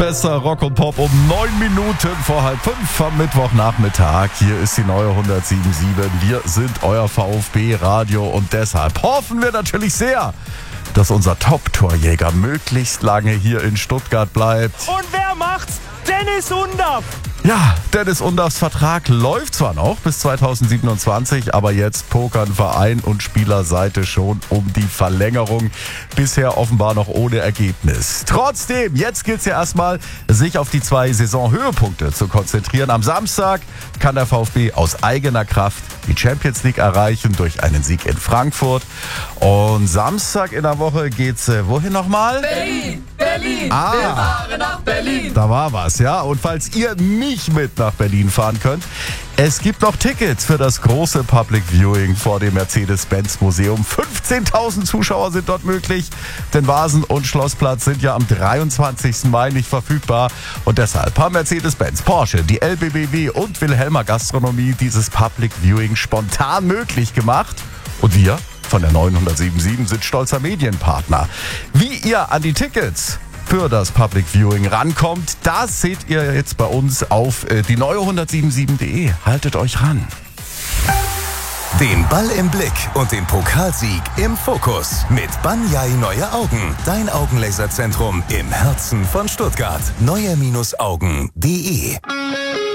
Bester Rock und Pop um 9 Minuten vor 4:30 am Mittwochnachmittag. Hier ist die neue 107.7. Wir sind euer VfB-Radio und deshalb hoffen wir natürlich sehr, dass unser Top-Torjäger möglichst lange hier in Stuttgart bleibt. Und wer macht's? Dennis Undaff! Ja, Dennis Undaffs Vertrag läuft zwar noch bis 2027, aber jetzt pokern Verein und Spielerseite schon um die Verlängerung. Bisher offenbar noch ohne Ergebnis. Trotzdem, jetzt gilt es ja erstmal, sich auf die 2 Saisonhöhepunkte zu konzentrieren. Am Samstag kann der VfB aus eigener Kraft die Champions League erreichen durch einen Sieg in Frankfurt. Und Samstag in der Woche geht's wohin nochmal? Berlin! Wir fahren nach Berlin! Da war was, ja. Und falls ihr nicht mit nach Berlin fahren könnt, es gibt noch Tickets für das große Public Viewing vor dem Mercedes-Benz-Museum. 15.000 Zuschauer sind dort möglich, denn Vasen- und Schlossplatz sind ja am 23. Mai nicht verfügbar. Und deshalb haben Mercedes-Benz, Porsche, die LBBW und Wilhelma Gastronomie dieses Public Viewing spontan möglich gemacht. Und wir von der 907.7 sind stolzer Medienpartner. Wie ihr an die Tickets für das Public Viewing rankommt, das seht ihr jetzt bei uns auf die neue 107.7.de. Haltet euch ran. Den Ball im Blick und den Pokalsieg im Fokus mit Banyai Neue Augen. Dein Augenlaserzentrum im Herzen von Stuttgart. neue-augen.de